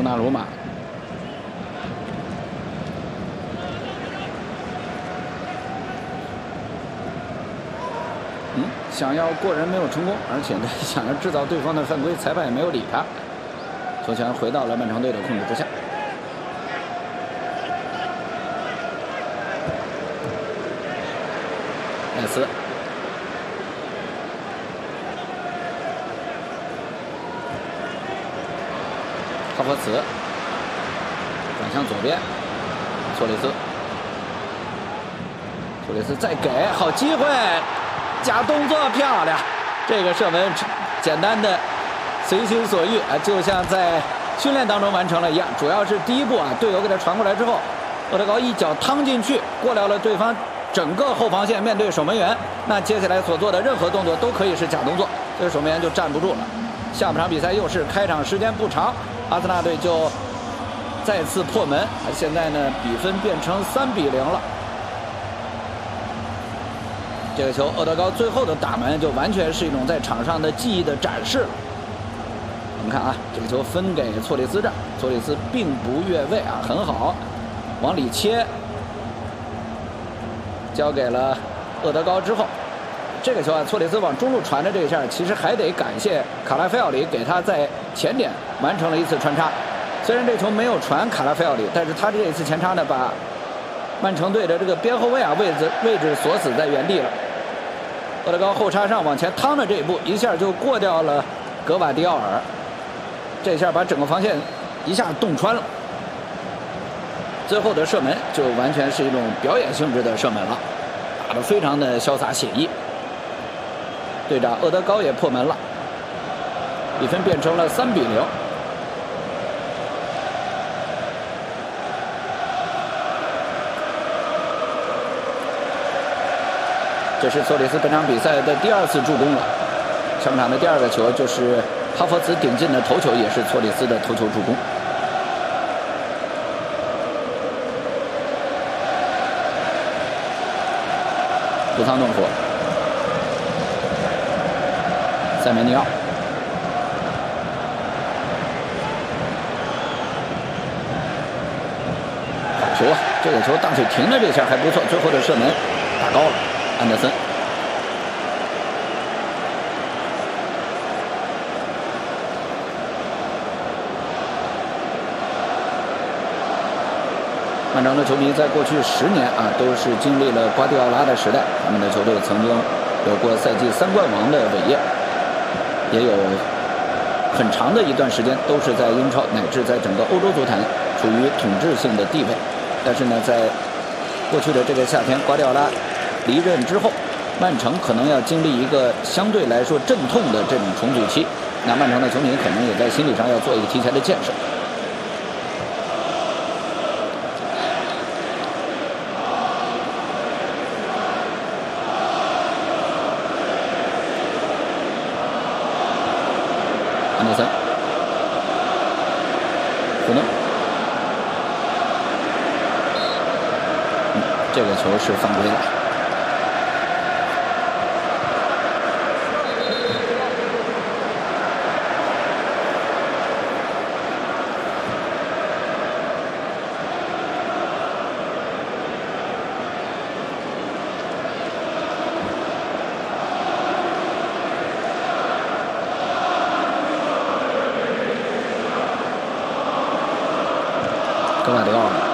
多纳鲁马。想要过人没有成功，而且呢，想要制造对方的犯规，裁判也没有理他。球权回到了曼城队的控制之下。奈斯，哈弗茨转向左边，索里斯，索里斯再给，好机会。 假动作漂亮，这个射门简单的随心所欲啊，就像在训练当中完成了一样。主要是第一步啊，队友给他传过来之后，厄德高一脚趟进去，过了对方整个后防线，面对守门员，那接下来所做的任何动作都可以是假动作，这个守门员就站不住了。下半场比赛又是开场时间不长，阿森纳队就再次破门，现在呢比分变成3-0了。 这个球，厄德高最后的打门就完全是一种在场上的技艺的展示。我们看啊，这个球分给错里斯这儿，错里斯并不越位啊，很好，往里切，交给了厄德高之后，这个球啊，错里斯往中路传的这一下，其实还得感谢卡拉菲奥里给他在前点完成了一次穿插。虽然这球没有传卡拉菲奥里，但是他这一次前插呢，把曼城队的这个边后卫啊位置锁死在原地了。厄德高后插上往前趟的这一步，一下就过掉了格瓦迪奥尔，这下把整个防线一下洞穿了。最后的射门就完全是一种表演性质的射门了，打得非常的潇洒写意。队长厄德高也破门了，比分变成了3-0。 这是索里斯本场比赛的第2次助攻了。上半场的第2个球就是哈弗茨顶进的头球，也是索里斯的头球助攻。布桑顿火，塞梅尼奥，好球啊！这个球大腿停的这下还不错，最后的射门打高了。 安德森，曼城的球迷在过去10年啊，都是经历了瓜迪奥拉的时代，他们的球队曾经有过赛季3冠王的伟业，也有很长的一段时间都是在英超乃至在整个欧洲足坛处于统治性的地位。但是呢，在过去的这个夏天，瓜迪奥拉离任之后，曼城可能要经历一个相对来说阵痛的这种重组期。那曼城的球迷可能也在心理上要做一个提前的建设。安德森，可能。 这个球是犯规了。格瓦迪奥尔。